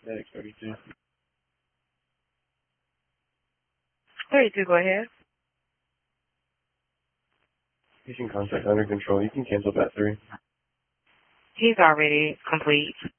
Medic 32. 32, go ahead. Patient contact under control. You can cancel that 3. He's already complete.